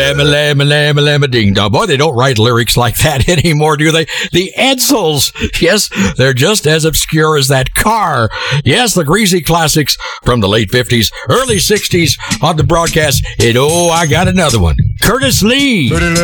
Lama, lama, lama, lama, ding dong. Boy, they don't write lyrics like that anymore, do they? The Edsels. Yes, they're just as obscure as that car. Yes, the greasy classics from the late 50s, early 60s on the broadcast. And oh, I got another one. Curtis Lee.